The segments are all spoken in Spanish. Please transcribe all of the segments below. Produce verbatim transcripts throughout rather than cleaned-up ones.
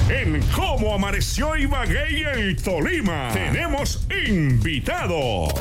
En Cómo Amaneció Ibagué y el Tolima, tenemos invitados.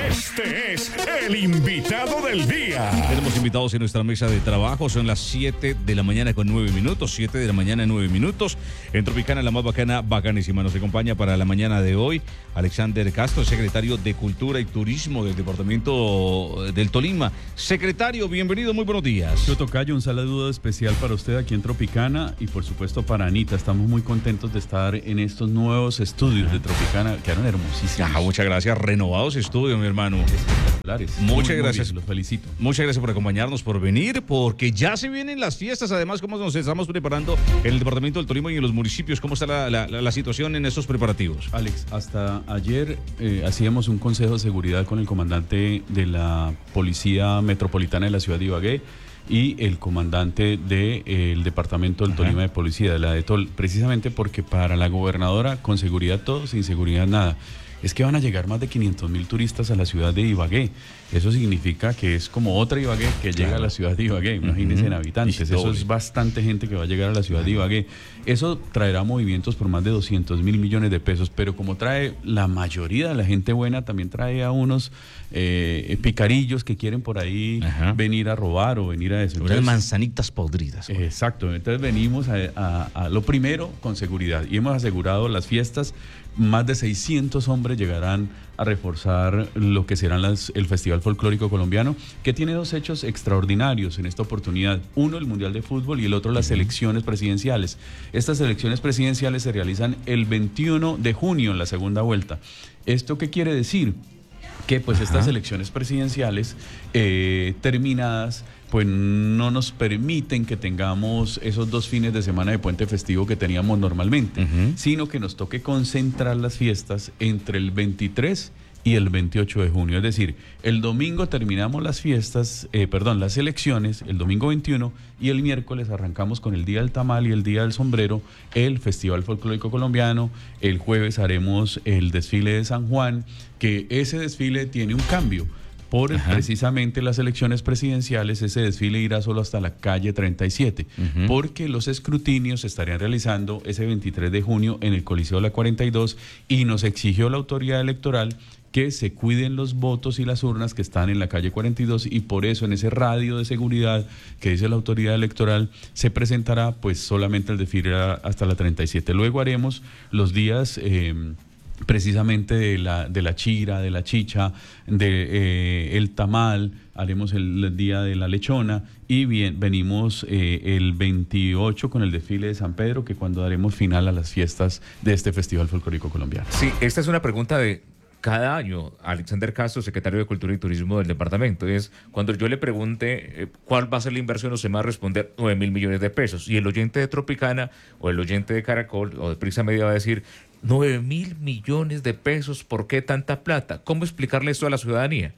Este es el invitado del día. Tenemos invitados en nuestra mesa de trabajo. Son las siete de la mañana con nueve minutos. siete de la mañana, nueve minutos. En Tropicana, la más bacana, bacanísima. Nos acompaña para la mañana de hoy Alexander Castro, secretario de Cultura y Turismo del Departamento del Tolima. Secretario, bienvenido, muy buenos días. Yo, tocayo, un saludo especial para usted aquí en Tropicana y por supuesto para Anita. Estamos muy contentos de estar en estos nuevos estudios de Tropicana, que eran hermosísimos. Ah, muchas gracias, renovados estudios, mi hermano. Espectaculares. Muchas muy, gracias. Muy bien, los felicito. Muchas gracias por acompañarnos, por venir, porque ya se vienen las fiestas. Además, cómo nos estamos preparando en el Departamento del Tolima y en los municipios. ¿Cómo está la, la, la situación en estos preparativos? Alex, hasta ayer eh, hacíamos un consejo de seguridad con el comandante de la Policía Metropolitana de la ciudad de Ibagué y el comandante del de, eh, Departamento del Ajá. Tolima de Policía, de la de Tol, precisamente porque para la gobernadora, con seguridad todo, sin seguridad nada. Es que van a llegar más de quinientos mil turistas a la ciudad de Ibagué. Eso significa que es como otra Ibagué que claro. llega a la ciudad de Ibagué. Imagínense uh-huh. en habitantes. Eso es bastante gente que va a llegar a la ciudad uh-huh. de Ibagué. Eso traerá movimientos por más de doscientos mil millones de pesos. Pero como trae la mayoría de la gente buena, también trae a unos eh, picarillos que quieren por ahí uh-huh. venir a robar o venir a eso. Entonces, manzanitas podridas. Bueno. Exacto. Entonces venimos a, a, a lo primero con seguridad. Y hemos asegurado las fiestas. Más de seiscientos hombres llegarán a reforzar lo que serán las, el Festival Folclórico Colombiano, que tiene dos hechos extraordinarios en esta oportunidad. Uno, el Mundial de Fútbol, y el otro, las elecciones presidenciales. Estas elecciones presidenciales se realizan el veintiuno de junio en la segunda vuelta. ¿Esto qué quiere decir? Que pues Ajá. estas elecciones presidenciales eh, terminadas pues no nos permiten que tengamos esos dos fines de semana de puente festivo que teníamos normalmente, uh-huh. sino que nos toque concentrar las fiestas entre el veintitrés y el veintiocho de junio. Es decir, el domingo terminamos las fiestas, eh, perdón, las elecciones, el domingo veintiuno, y el miércoles arrancamos con el Día del Tamal y el Día del Sombrero, el Festival Folclórico Colombiano. El jueves haremos el desfile de San Juan, que ese desfile tiene un cambio. Por Ajá. precisamente las elecciones presidenciales, ese desfile irá solo hasta la calle treinta y siete, uh-huh. porque los escrutinios se estarían realizando ese veintitrés de junio en el Coliseo de la cuarenta y dos, y nos exigió la autoridad electoral que se cuiden los votos y las urnas que están en la calle cuarenta y dos, y por eso en ese radio de seguridad que dice la autoridad electoral se presentará pues solamente el desfile hasta la treinta y siete. Luego haremos los días Eh, precisamente de la, de la chira, de la chicha, de eh, el tamal, haremos el, el día de la lechona, y bien, venimos eh, el veintiocho con el desfile de San Pedro, que cuando daremos final a las fiestas de este Festival Folclórico Colombiano. Sí, esta es una pregunta de cada año. Alexander Castro, secretario de Cultura y Turismo del departamento, es cuando yo le pregunte eh, cuál va a ser la inversión, usted me va a responder nueve mil millones de pesos, y el oyente de Tropicana o el oyente de Caracol o de Prisa Media va a decir nueve mil millones de pesos, ¿por qué tanta plata? ¿Cómo explicarle esto a la ciudadanía?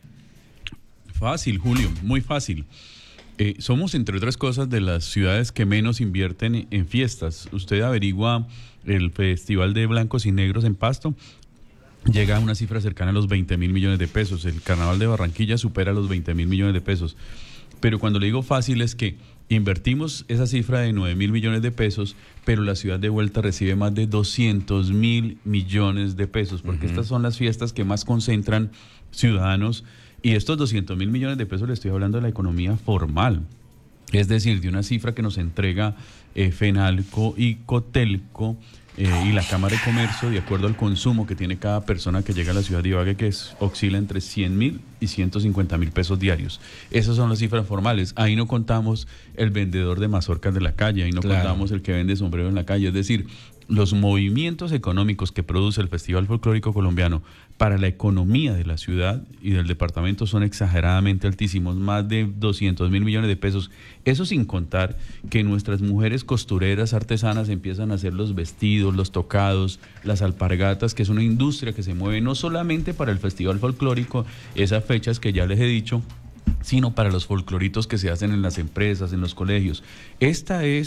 Fácil, Julio, muy fácil. Eh, somos, entre otras cosas, de las ciudades que menos invierten en fiestas. Usted averigua el Festival de Blancos y Negros en Pasto, llega a una cifra cercana a los veinte mil millones de pesos. El Carnaval de Barranquilla supera los veinte mil millones de pesos. Pero cuando le digo fácil es que invertimos esa cifra de nueve mil millones de pesos, pero la ciudad de vuelta recibe más de doscientos mil millones de pesos, porque uh-huh. estas son las fiestas que más concentran ciudadanos, y estos doscientos mil millones de pesos le estoy hablando de la economía formal, es decir, de una cifra que nos entrega eh, FENALCO y COTELCO, Eh, y la Cámara de Comercio, de acuerdo al consumo que tiene cada persona que llega a la ciudad de Ibagué, que es, oscila entre cien mil y ciento cincuenta mil pesos diarios. Esas son las cifras formales. Ahí no contamos el vendedor de mazorcas de la calle, ahí no claro. contamos el que vende sombrero en la calle. Es decir, los movimientos económicos que produce el Festival Folclórico Colombiano para la economía de la ciudad y del departamento son exageradamente altísimos, más de doscientos mil millones de pesos. Eso sin contar que nuestras mujeres costureras artesanas empiezan a hacer los vestidos, los tocados, las alpargatas, que es una industria que se mueve no solamente para el Festival Folclórico, esas fechas que ya les he dicho, sino para los folcloritos que se hacen en las empresas, en los colegios. Esta es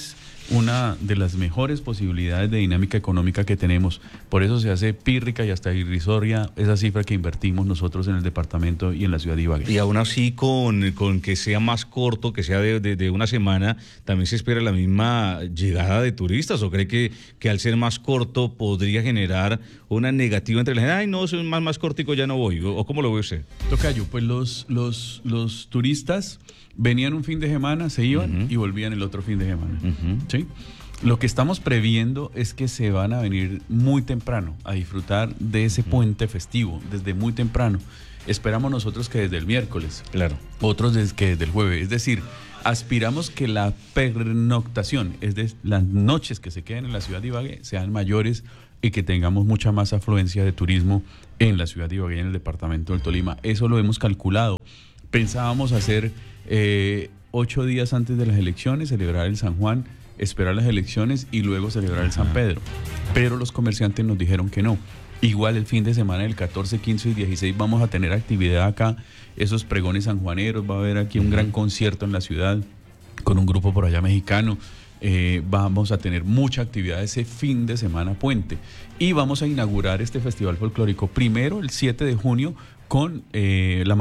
una de las mejores posibilidades de dinámica económica que tenemos. Por eso se hace pírrica y hasta irrisoria esa cifra que invertimos nosotros en el departamento y en la ciudad de Ibagué. Y aún así, con, con que sea más corto, que sea de, de, de una semana, ¿también se espera la misma llegada de turistas? ¿O cree que, que al ser más corto podría generar una negativa entre la gente? Ay, no, es más, más cortico, ya no voy. ¿O cómo lo ve usted? Tocayo, pues los, los, los turistas venían un fin de semana, se iban uh-huh. y volvían el otro fin de semana. Uh-huh. ¿Sí? Lo que estamos previendo es que se van a venir muy temprano a disfrutar de ese uh-huh. puente festivo, desde muy temprano. Esperamos nosotros que desde el miércoles. Claro. Otros desde, que desde el jueves. Es decir, aspiramos que la pernoctación, es decir, las noches que se queden en la ciudad de Ibagué, sean mayores y que tengamos mucha más afluencia de turismo en la ciudad de Ibagué, en el departamento del Tolima. Eso lo hemos calculado. Pensábamos hacer eh, ocho días antes de las elecciones, celebrar el San Juan, esperar las elecciones y luego celebrar el San Pedro. Pero los comerciantes nos dijeron que no. Igual el fin de semana del catorce, quince y dieciséis vamos a tener actividad acá, esos pregones sanjuaneros, va a haber aquí un gran concierto en la ciudad con un grupo por allá mexicano. Eh, vamos a tener mucha actividad ese fin de semana puente y vamos a inaugurar este festival folclórico primero el siete de junio con eh, la